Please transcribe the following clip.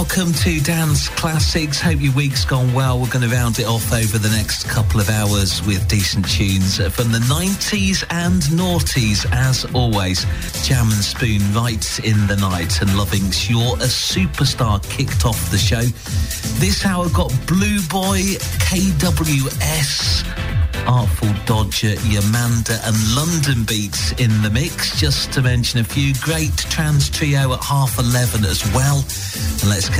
Welcome to Dance Classics. Hope your week's gone well. We're going to round it off over the next couple of hours with decent tunes from the 90s and noughties, as always. Jam and Spoon right in the night, and Loving's You're a Superstar kicked off the show. This hour got Blue Boy, KWS, Artful Dodger, Yamanda and London Beats in the mix, just to mention a few. Great trance trio at 11:30 as well. And let's